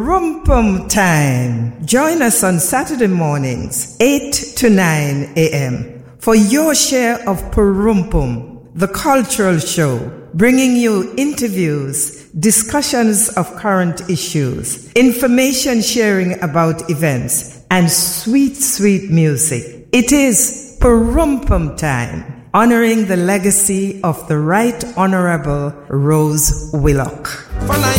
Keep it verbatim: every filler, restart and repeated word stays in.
Rumpum time. Join us on Saturday mornings, eight to nine a.m. for your share of Purumpum, the cultural show, bringing you interviews, discussions of current issues, information sharing about events, and sweet, sweet music. It is Purumpum time, honoring the legacy of the Right Honorable Rose Willock.